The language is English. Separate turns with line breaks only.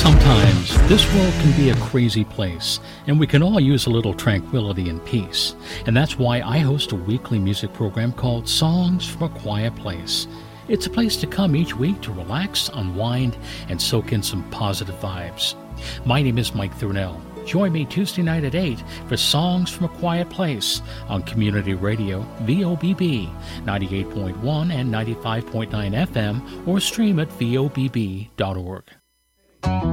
Sometimes this world can be a crazy place, and we can all use a little tranquility and peace. And that's why I host a weekly music program called Songs from a Quiet Place. It's a place to come each week to relax, unwind, and soak in some positive vibes. My name is Mike Thurnell. Join me Tuesday night at 8 for Songs from a Quiet Place on Community Radio, VOBB, 98.1 and 95.9 FM, or stream at vobb.org.